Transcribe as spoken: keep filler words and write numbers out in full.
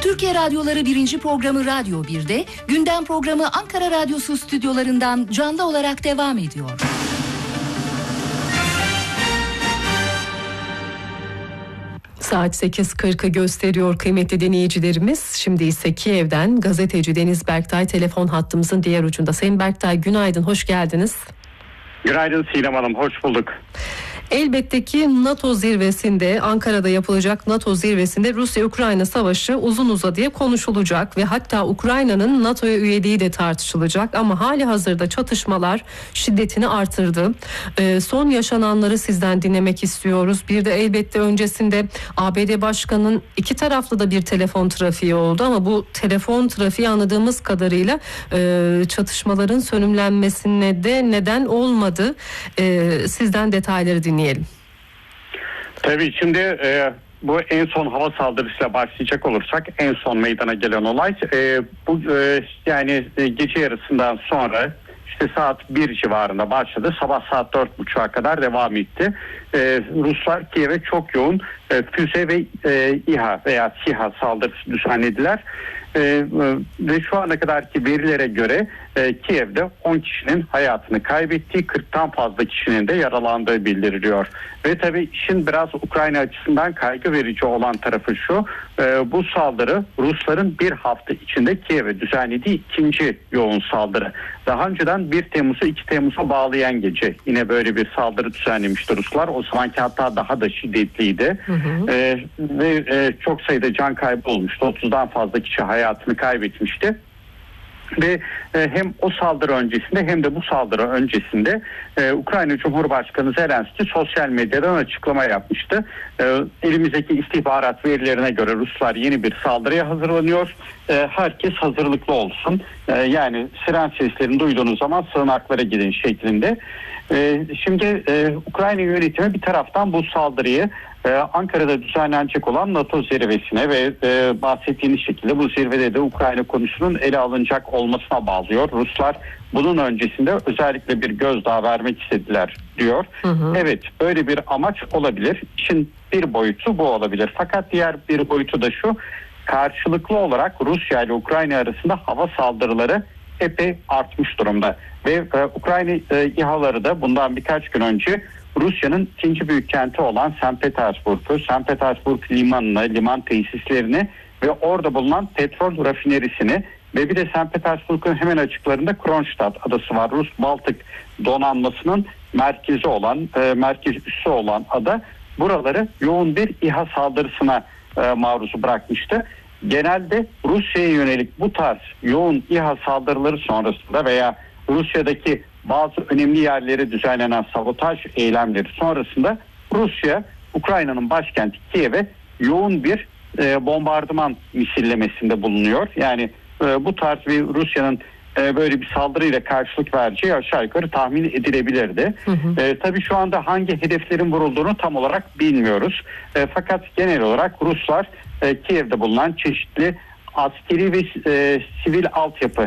Türkiye Radyoları birinci programı Radyo bir'de, gündem programı Ankara Radyosu stüdyolarından canlı olarak devam ediyor. Saat sekiz kırkı gösteriyor kıymetli dinleyicilerimiz. Şimdi ise Kiev'den gazeteci Deniz Berktay telefon hattımızın diğer ucunda. Sayın Berktay, günaydın, hoş geldiniz. Günaydın Sinem Hanım, hoş bulduk. Elbette ki NATO zirvesinde, Ankara'da yapılacak NATO zirvesinde Rusya-Ukrayna savaşı uzun uzadıya konuşulacak ve hatta Ukrayna'nın NATO'ya üyeliği de tartışılacak ama hali hazırda çatışmalar şiddetini artırdı. Ee, son yaşananları sizden dinlemek istiyoruz. Bir de elbette öncesinde A B D Başkanı'nın iki taraflı da bir telefon trafiği oldu ama bu telefon trafiği anladığımız kadarıyla e, çatışmaların sönümlenmesine de neden olmadı. E, sizden detayları dinleyelim. Tabii şimdi e, bu en son hava saldırısıyla başlayacak olursak en son meydana gelen olay e, bu e, yani e, gece yarısından sonra işte saat bir civarında başladı. Sabah saat dört buçuğa kadar devam etti. E, Ruslar Kiev'e çok yoğun e, füze ve e, İHA veya SİHA saldırısı düzenlediler. Ee, ve şu ana kadarki verilere göre e, Kiev'de on kişinin hayatını kaybettiği, kırktan fazla kişinin de yaralandığı bildiriliyor. Ve tabii işin biraz Ukrayna açısından kaygı verici olan tarafı şu, e, bu saldırı Rusların bir hafta içinde Kiev'e düzenlediği ikinci yoğun saldırı. Daha önceden bir Temmuz'u iki Temmuz'a bağlayan gece yine böyle bir saldırı düzenlemişti Ruslar. O zamanki hatta daha da şiddetliydi. Hı hı. E, ve e, çok sayıda can kaybı olmuştu. otuzdan fazla kişi hayatını kaybetmişti. Ve e, hem o saldırı öncesinde hem de bu saldırı öncesinde e, Ukrayna Cumhurbaşkanı Zelenski sosyal medyadan açıklama yapmıştı. E, elimizdeki istihbarat verilerine göre Ruslar yeni bir saldırıya hazırlanıyor. E, herkes hazırlıklı olsun. E, yani siren seslerini duyduğunuz zaman sığınaklara gidin şeklinde. E, şimdi e, Ukrayna yönetimi bir taraftan bu saldırıyı Ee, Ankara'da düzenlenecek olan NATO zirvesine ve e, bahsettiğiniz şekilde bu zirvede de Ukrayna konusunun ele alınacak olmasına bağlıyor. Ruslar bunun öncesinde özellikle bir gözdağı vermek istediler diyor. Hı hı. Evet, böyle bir amaç olabilir. İşin bir boyutu bu olabilir. Fakat diğer bir boyutu da şu: karşılıklı olarak Rusya ile Ukrayna arasında hava saldırıları epey artmış durumda. Ve e, Ukrayna e, İHA'ları da bundan birkaç gün önce Rusya'nın ikinci büyük kenti olan Sankt Petersburg'u, Sankt Petersburg limanını, liman tesislerini ve orada bulunan petrol rafinerisini ve bir de Sankt Petersburg'un hemen açıklarında Kronstadt adası var. Rus Baltık donanmasının merkezi olan, e, merkez üssü olan ada, buraları yoğun bir İHA saldırısına e, maruz bırakmıştı. Genelde Rusya'ya yönelik bu tarz yoğun İHA saldırıları sonrasında veya Rusya'daki bazı önemli yerlere düzenlenen sabotaj eylemleri sonrasında Rusya, Ukrayna'nın başkenti Kiev'e yoğun bir e, bombardıman misillemesinde bulunuyor. Yani e, bu tarz bir Rusya'nın e, böyle bir saldırıyla karşılık vereceği aşağı yukarı tahmin edilebilirdi. Hı hı. E, tabii şu anda hangi hedeflerin vurulduğunu tam olarak bilmiyoruz. E, fakat genel olarak Ruslar e, Kiev'de bulunan çeşitli askeri ve e, sivil altyapı